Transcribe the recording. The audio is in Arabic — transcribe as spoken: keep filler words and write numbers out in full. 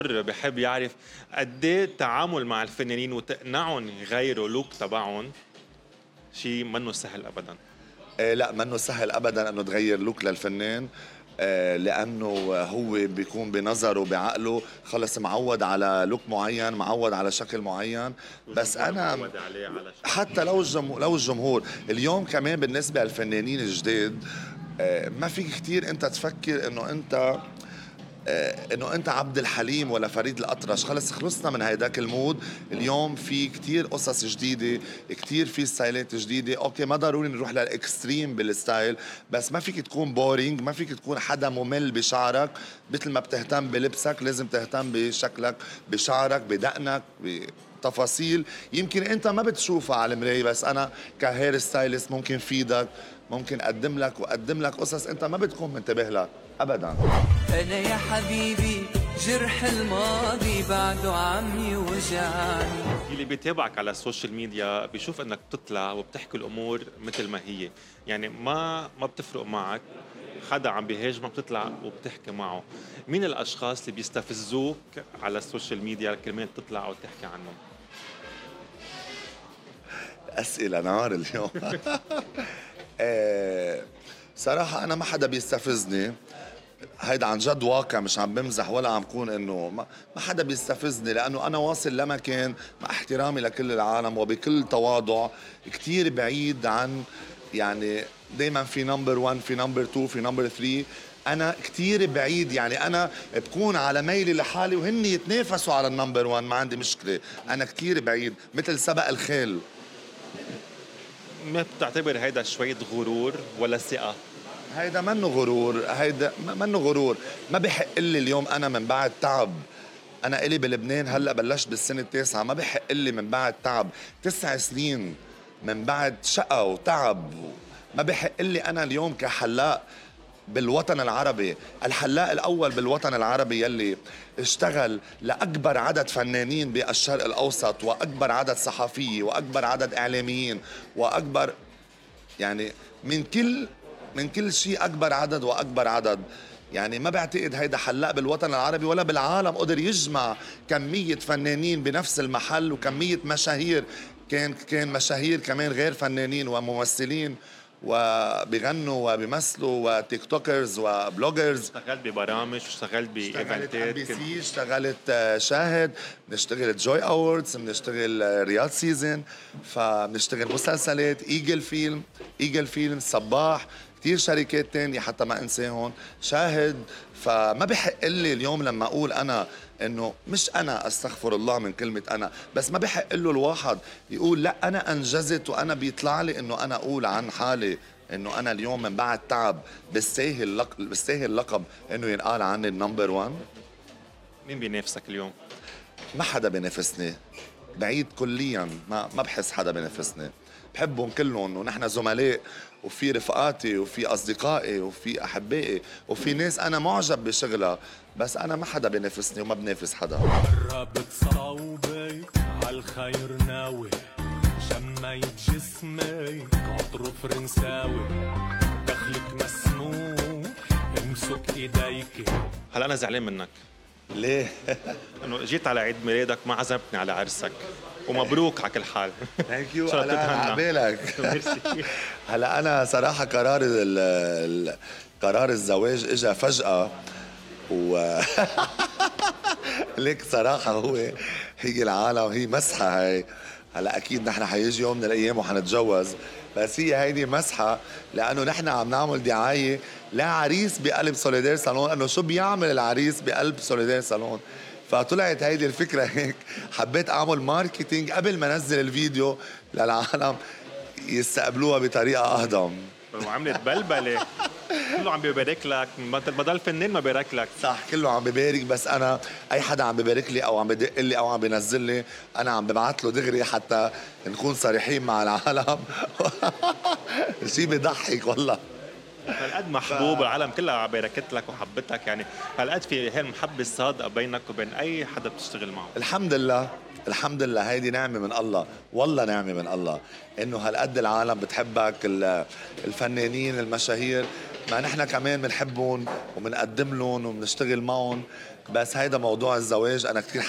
بحب يعرف قد ايه التعامل مع الفنانين وتقنعهم يغيروا لوك تبعهم شيء منه سهل ابدا. آه لا، منه سهل ابدا انه تغير لوك للفنان. آه لانه هو بيكون بنظره بعقله خلص معود على لوك معين، معود على شكل معين. بس والجمهور انا معود عليه على شيء. حتى لو الجمهور لو الجمهور اليوم كمان بالنسبه للفنانين الجداد، آه ما فيك كتير انت تفكر انه انت آه، انه انت عبد الحليم ولا فريد الأطرش. خلص خلصنا من هيداك المود. اليوم في كتير قصص جديدة، كتير في ستايلات جديدة. اوكي ما ضروري نروح للاكستريم بالستايل، بس ما فيك تكون بورينج، ما فيك تكون حدا ممل بشعرك. مثل ما بتهتم بلبسك لازم تهتم بشكلك، بشعرك، بدقنك، تفاصيل يمكن انت ما بتشوفها على المراية، بس انا كهير ستايلست ممكن فيدك، ممكن اقدم لك واقدم لك قصص انت ما بتكون منتبه لها ابدا. أنا يا حبيبي جرح الماضي بعده عم يوجعني. اللي بيتابعك على السوشيال ميديا بيشوف انك بتطلع وبتحكي الامور مثل ما هي، يعني ما ما بتفرق معك حدا عم بيهاجمك بتطلع وبتحكي معه. مين الاشخاص اللي بيستفزوك على السوشيال ميديا كرمال تطلع وتحكي عنهم؟ أسئلة نار اليوم. آه، صراحة أنا ما حدا بيستفزني. هيدا عن جد واقع، مش عم بمزح ولا عم كون انه ما ما حدا بيستفزني، لانه انا واصل لمكان مع احترامي لكل العالم وبكل تواضع كتير بعيد عن، يعني دايما في نمبر واحد، في نمبر اثنين، في نمبر ثلاثة. انا كتير بعيد، يعني انا بكون على ميلي لحالي وهن يتنافسوا على النمبر واحد، ما عندي مشكلة. انا كتير بعيد مثل سبق الخيل. ما بتعتبر هيدا شوية غرور ولا ثقة؟ هيدا منه غرور، هيدا منه غرور. ما بحق لي اليوم انا من بعد تعب. انا الي بلبنان هلا بلشت بالسنه التاسعه، ما بحق لي من بعد تعب تسع سنين، من بعد شقى وتعب. ما بحق لي انا اليوم كحلاق بالوطن العربي، الحلاق الاول بالوطن العربي يلي اشتغل لاكبر عدد فنانين بالشرق الاوسط، واكبر عدد صحفيين، واكبر عدد اعلاميين، واكبر يعني من كل من كل شيء اكبر عدد واكبر عدد. يعني ما بعتقد هيدا حلاق بالوطن العربي ولا بالعالم قدر يجمع كمية فنانين بنفس المحل، وكمية مشاهير. كان كان مشاهير كمان غير فنانين وممثلين وبيغنوا وبيمثلوا وتيك توكرز وبلوجرز. اشتغلت ببرامج واشتغلت اشتغلت ام بايفنتات. بي سي، اشتغلت آه، شاهد، بنشتغل جوي اووردز، بنشتغل آه، رياض سيزن، فبنشتغل مسلسلات ايجل فيلم، ايجل فيلم صباح، كتير شركات تانية حتى ما انساهم، شاهد. فما بحق لي اليوم لما اقول انا انه مش انا، استغفر الله من كلمة انا، بس ما بحق له الواحد يقول لا انا انجزت وانا بيطلع لي انه انا اقول عن حالي انه انا اليوم من بعد تعب بستاهل لق... بستاهل لقب انه ينقال عني النمبر واحد. مين بينافسك اليوم؟ ما حدا بينافسني، بعيد كليا. ما ما بحس حدا بينافسني، بحبهم كلهم ونحن زملاء، وفي رفقاتي وفي اصدقائي وفي احبائي وفي ناس انا معجب بشغلها، بس انا ما حدا بينافسني وما بنافس حدا. قربت صوبي عالخير ناوي، شميت جسمي عطر فرنساوي، دخلك مسموح امسك ايديك. هلا انا زعلان منك ليه؟ انه جيت على عيد ميلادك ما عزمتني على عرسك، ومبروك على كل حال. ثانك يو. شو على بتتهنى؟ عبالك. ميرسي. هلا انا صراحه قرار ال ال- قرار الزواج اجى فجأة، و ليك صراحة هو هي العالم هي مسحة هاي. هلا أكيد نحن حيجي يوم من الأيام وحنتجوز، بس هي هيدي مسحة لأنه نحن عم نعمل دعاية لعريس بقلب سوليدير صالون، أنه شو بيعمل العريس بقلب سوليدير صالون. فطلعت هيدي الفكرة هيك، حبيت أعمل ماركتينج قبل ما نزل الفيديو للعالم يستقبلوها بطريقة أهضم. وعملت بلبله، كله عم بيبارك لك، بدل الفنان ما بارك لك. صح، كله عم ببارك، بس انا اي حدا عم ببارك لي او عم بدق لي او عم بينزل لي انا عم ببعث له دغري حتى نكون صريحين مع العالم. شيء بضحك والله. هالقد محبوب ف... العالم كلها باركت لك وحبتك، يعني هالقد في هي المحبه الصادقه بينك وبين اي حدا بتشتغل معه. الحمد لله، الحمد لله، هيدي نعمة من الله، والله نعمة من الله انه هالقد العالم بتحبك، الفنانين المشاهير. مع نحن كمان بنحبهم وبنقدم لهم وبنشتغل معهم، بس هيدا موضوع الزواج انا كتير